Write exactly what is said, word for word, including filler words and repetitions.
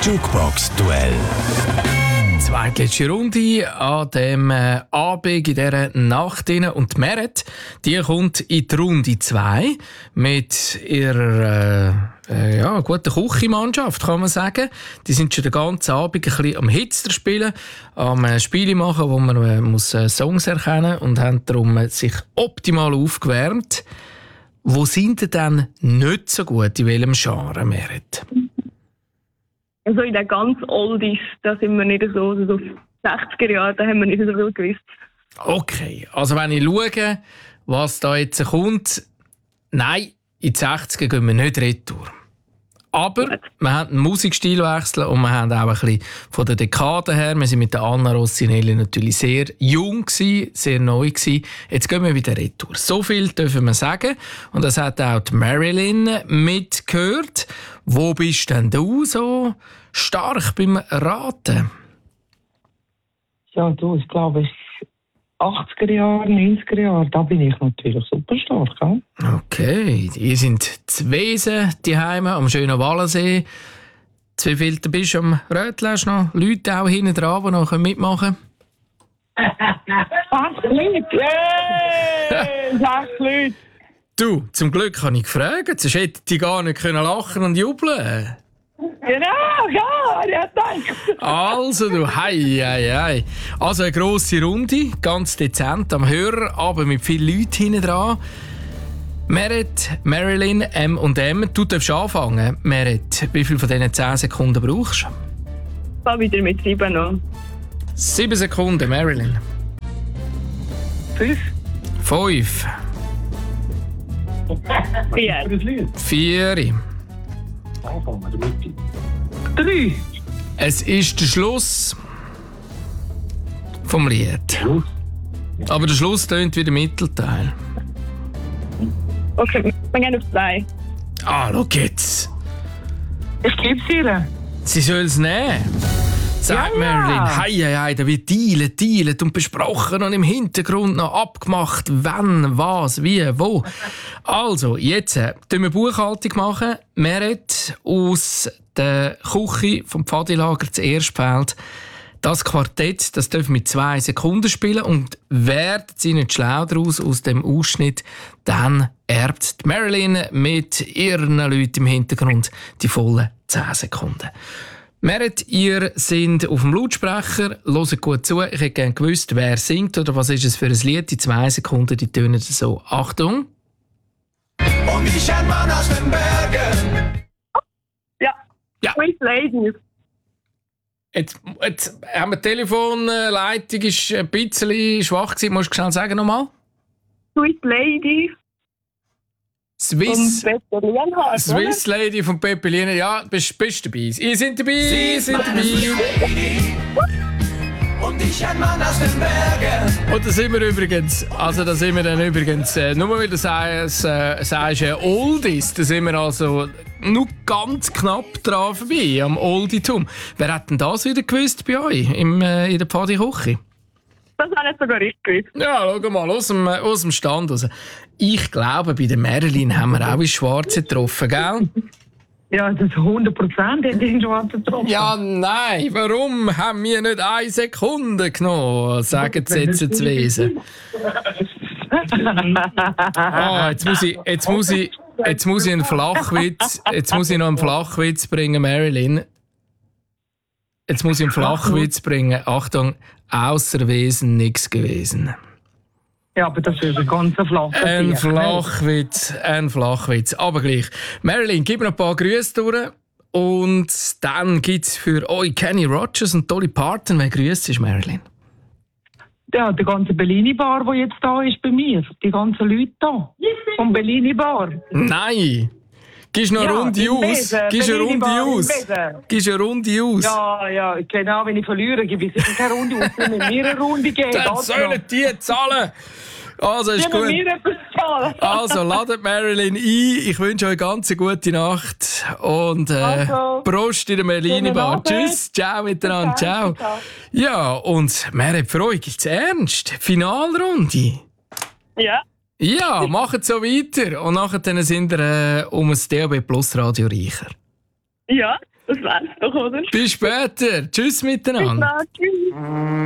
Jukebox-Duell. Zweitletzte Runde an dem äh, Abend in dieser Nacht rein. Und Meret, die kommt in die Runde zwei mit ihrer äh, äh, ja, guten Küchenmannschaft, kann man sagen. Die sind schon den ganzen Abend ein bisschen am Hitster spielen, am äh, Spiele machen, wo man äh, muss, äh, Songs erkennen und haben darum äh, sich optimal aufgewärmt. Wo sind ihr denn nicht so gut, in welchem Genre, Meret? Also in den ganz Oldies, da sind wir nicht so, also so sechziger Jahre, da haben wir nicht so viel gewusst. Okay, also wenn ich schaue, was da jetzt kommt, nein, in die sechziger gehen wir nicht retour. Aber Gut. wir haben einen Musikstilwechsel und wir haben auch ein bisschen von der Dekade her, wir sind mit der Anna Rossinelli natürlich sehr jung gewesen, sehr neu gewesen. Jetzt gehen wir wieder retour. So viel dürfen wir sagen. Und das hat auch die Marilyn mitgehört. Wo bist denn du so stark beim Raten? Ja, du, ich glaube, achtziger Jahre, neunziger Jahre, da bin ich natürlich super stark. Ja? Okay, ihr sind zu Wesen, die Heime am schönen Wallensee. Zu wie viel bist du am Rötl? Hast du noch Leute auch hinten dran, die noch mitmachen können? Sechs Leute! Yay! Sechs Leute! Du, zum Glück habe ich gefragt, sonst hätten die gar nicht können lachen und jubeln. Genau, ja, ich hab gedacht. Also du, hei, hei, hei. Also eine grosse Runde, ganz dezent am Hörer, aber mit vielen Leuten hinten dran. Meret, Marilyn, M und M, du darfst anfangen. Meret, wie viel von diesen zehn Sekunden brauchst du? Da wieder mit sieben noch. Sieben Sekunden, Marilyn. Fünf. Fünf. Vier. Vier. Drei. Es ist der Schluss vom Lied. Aber der Schluss tönt wie der Mittelteil. Okay, wir gehen auf zwei. Ah, schau jetzt. Ich gebe es ihr. Sie soll es nehmen. Sag Ja, ja. Marilyn, hei, hei, hei, da wird dealet, dealet und besprochen und im Hintergrund noch abgemacht, wann, was, wie, wo. Also, jetzt äh, tun wir Buchhaltung machen. Meret aus der Küche vom Pfadilager zu Erstfeld. Das Quartett, das dürfen mit zwei Sekunden spielen und werden sie nicht schlau daraus aus dem Ausschnitt, dann erbt die Marilyn mit ihren Leuten im Hintergrund die vollen zehn Sekunden. Meret, ihr seid auf dem Lautsprecher, hört gut zu. Ich hätte gerne gewusst, wer singt oder was ist es für ein Lied. Die zwei Sekunden, die tönen so. Achtung. Und ich ein Mann aus den Bergen. Ja. Ja. Sweet Ladies. Jetzt, jetzt haben wir die Telefonleitung ist ein bisschen schwach gewesen. Musst du schnell sagen nochmal? Sweet Lady Swiss, und Peter Lienhardt, Swiss Lady von Peppeline. Ja, bist, bist dabei. Ihr seid dabei, ihr seid dabei. Und ich ein Mann aus den Bergen. Und da sind wir übrigens, also da sind wir dann übrigens, äh, nur weil du sagst, äh, sagst äh, Oldies, da sind wir also nur ganz knapp dran vorbei, am Olditum. Wer hat denn das wieder gewusst bei euch im, äh, in der Pfadi-Küche? Das habe ich sogar richtig gewusst. Ja, schau mal, aus dem, äh, aus dem Stand raus. Ich glaube, bei der Marilyn haben wir auch ins Schwarze getroffen, gell? Ja, das ist hundert Prozent in den Schwarzen getroffen. Ja, nein, warum haben wir nicht eine Sekunde genommen, sagen sie jetzt zu Wesen. Ah, jetzt muss ich, jetzt muss ich, jetzt muss ich einen Flachwitz, jetzt muss ich noch einen Flachwitz bringen, Marilyn. Jetzt muss ich einen Flachwitz bringen. Achtung, außer Wesen nichts gewesen. Ja, aber das ist ein ganz flacher Ein Sieg, ne? Flachwitz, ein Flachwitz. Aber gleich. Marilyn, gib mir ein paar Grüße durch. Und dann gibt es für euch Kenny Rogers und Dolly Parton. Wer grüßt ist, Marilyn? Ja, die ganze Bellini-Bar, die jetzt da ist bei mir. Die ganzen Leute da. Vom Bellini-Bar. Nein! Gibst du noch eine Ja, Runde im aus? Besen, Gibst du eine Runde Bellini-Bar im aus? Besen. Gibst du eine Runde aus? Ja, ja, genau, wenn ich verliere, gebe ich sicher keine Runde aus. Wenn mir eine Runde geben, Dann oder? sollen die zahlen! Also, ist Die müssen gut. mir etwas zahlen. Also, ladet Marilyn ein. Ich wünsche euch eine ganz gute Nacht. Und äh, Also. Prost in der Bellini-Bar. Abend. Tschüss, ciao miteinander, ciao. Ja, und Meret, für euch gibt's ernst. Finalrunde. Ja. Ja, macht so weiter. Und nachher dann sind wir äh, um das D A B Plus Radio reicher. Ja, das wär's doch, oder? Bis später. Tschüss miteinander. Bis dann. Tschüss.